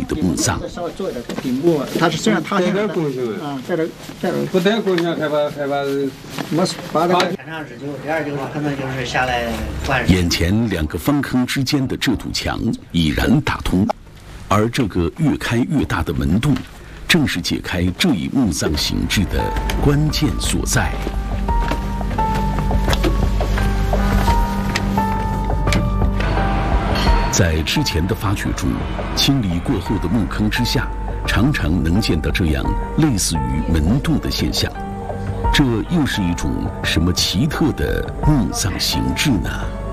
丽的墓葬。 稍微做一点顶部，它是虽然塌陷了，啊，带点不带工程还把没把这个。 天上是第二就是可能就是下来灌。 眼前2个方坑之间的这堵墙已然打通，而这个越开越大的门洞，正是解开这一墓葬形制的关键所在。在之前的发掘中，清理过后的墓坑之下，常常能见到这样类似于门洞的现象。这又是一种什么奇特的墓葬形制呢？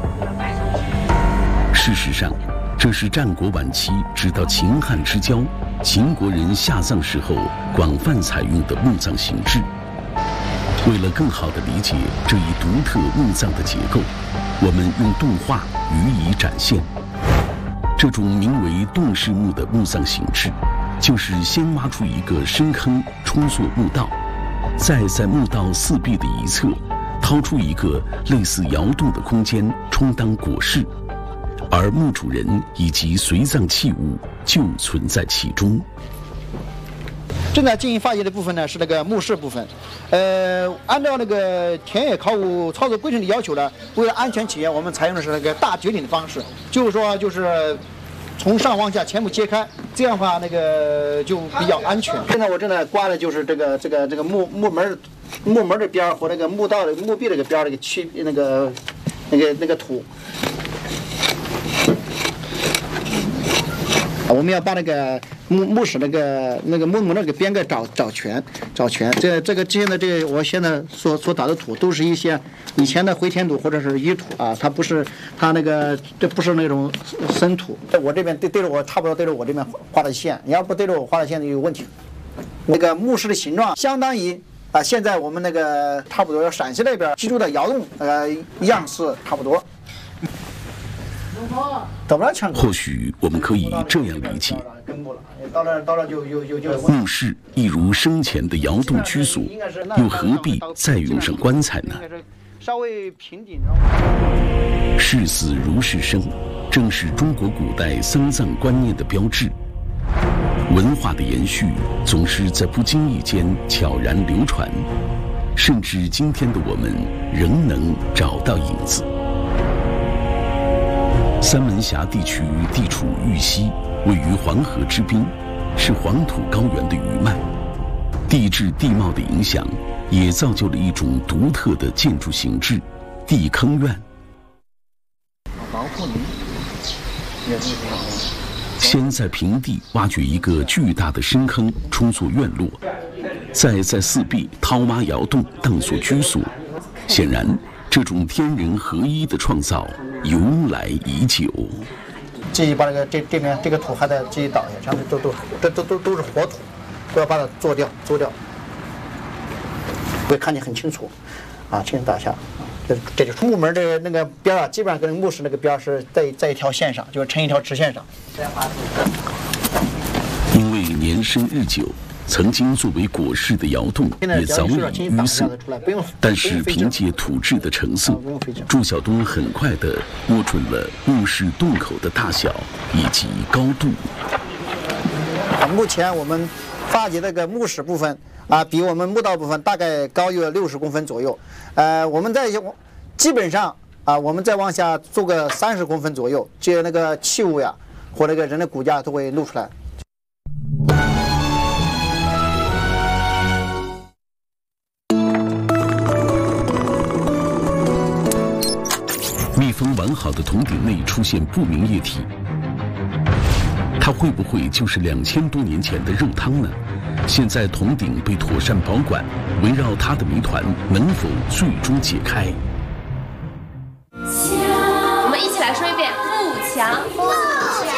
事实上，这是战国晚期直到秦汉之交，秦国人下葬时候广泛采用的墓葬形制。为了更好地理解这一独特墓葬的结构，我们用动画予以展现。这种名为洞式墓的墓葬形制，就是先挖出一个深坑充作墓道，再在墓道四壁的一侧掏出一个类似窑洞的空间充当椁室，而墓主人以及随葬器物就存在其中。 正在进行发掘的部分呢是那个墓室部分，按照那个田野考古操作规程的要求呢，为了安全起见，我们采用的是那个大掘顶的方式，就是说从上往下全部揭开，这样的话那个就比较安全。现在我正在刮的就是这个木门的边和那个墓道的墓壁这个边那个土。我们要把那个墓室那个木门那个边盖找全。这个我现在所打的土都是一些以前的回填土或者是淤土啊，这不是那种生土。我这边对着我差不多对着我这边画的线，你要不对着我画的线就有问题。那个墓室的形状相当于现在我们那个差不多陕西那边居住的窑洞样式差不多。 或许我们可以这样理解：墓室一如生前的窑洞居所，又何必再用上棺材呢？ 稍微平顶。 视死如是生，正是中国古代丧葬观念的标志。文化的延续总是在不经意间悄然流传，甚至今天的我们仍能找到影子。三门峡地区地处豫西，位于黄河之滨，是黄土高原的余脉。地质地貌的影响，也造就了一种独特的建筑形制——地坑院。先在平地挖掘一个巨大的深坑，充作院落，再在四壁掏挖窑洞，当作居所。显然，这种天人合一的创造由来已久。 继续把这面这个土还得继续倒下，上面都是活土，都要把它做掉，会看得很清楚，清楚打下。这就是木门的那个边基本上跟墓室那个边是在一条线上，就是成一条直线上。 因为年深日久，曾经作为椁室的窑洞也早已淤塞，但是凭借土质的成色，祝晓东很快地摸准了墓室洞口的大小以及高度。 目前我们发掘那个墓室部分比我们墓道部分大概高约60公分左右。我们基本上我们再往下做个30公分左右，这那个器物呀或那个人的骨架都会露出来。 密封完好的铜鼎内出现不明液体，它会不会就是2000多年前的肉汤呢？现在铜鼎被妥善保管，围绕它的谜团能否最终解开？